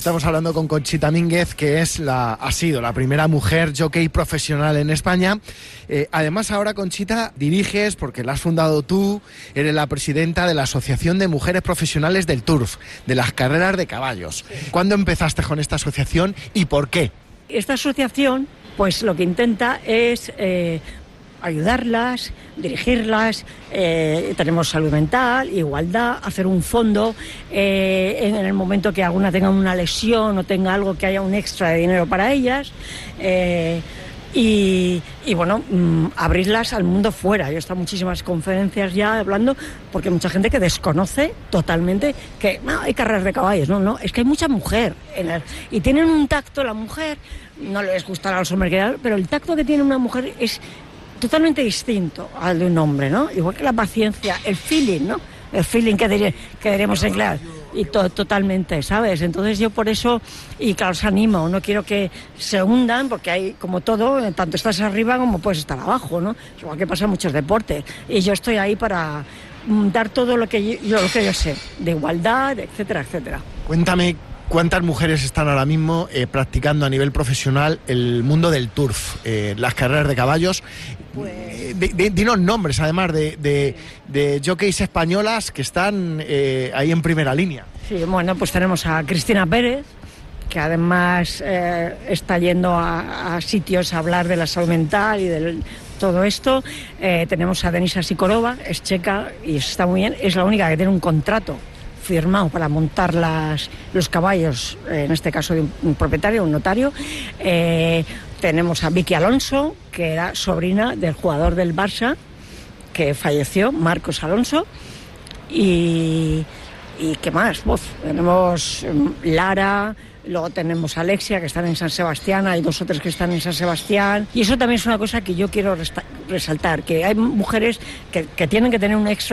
Estamos hablando con Conchita Mínguez, que ha sido la primera mujer jockey profesional en España. Además, ahora, Conchita, diriges, porque la has fundado tú, eres la presidenta de la Asociación de Mujeres Profesionales del Turf, de las carreras de caballos. ¿Cuándo empezaste con esta asociación y por qué? Esta asociación, pues lo que intenta es ayudarlas, dirigirlas, tenemos salud mental, igualdad, hacer un fondo en el momento que alguna tenga una lesión o tenga algo, que haya un extra de dinero para ellas, y bueno, abrirlas al mundo fuera. Yo he estado en muchísimas conferencias ya hablando, porque hay mucha gente que desconoce totalmente que no, hay carreras de caballos, no, es que hay mucha mujer y tienen un tacto. La mujer, no les gustará a los hombres, pero el tacto que tiene una mujer es totalmente distinto al de un hombre, ¿no? Igual que la paciencia, el feeling, ¿no? El feeling que diremos en clase. Y totalmente, ¿sabes? Entonces yo por eso, y claro, os animo, no quiero que se hundan, porque hay, como todo, tanto estás arriba como puedes estar abajo, ¿no? Igual que pasa en muchos deportes. Y yo estoy ahí para dar todo lo que yo sé, de igualdad, etcétera, etcétera. Cuéntame, ¿cuántas mujeres están ahora mismo practicando a nivel profesional el mundo del turf, las carreras de caballos? Pues dinos nombres, además, de jockeys españolas que están ahí en primera línea. Sí, bueno, pues tenemos a Cristina Pérez, que además está yendo a sitios a hablar de la salud mental y de todo esto. Tenemos a Denisa Sikorova, es checa y está muy bien, es la única que tiene un contrato firmado para montar los caballos, en este caso de un propietario, un notario. Tenemos a Vicky Alonso, que era sobrina del jugador del Barça que falleció, Marcos Alonso. Y ¿qué más? Tenemos Lara, luego tenemos a Alexia, que están en San Sebastián, hay 2 o 3 que están en San Sebastián, y eso también es una cosa que yo quiero resaltar, que hay mujeres que tienen que tener un extra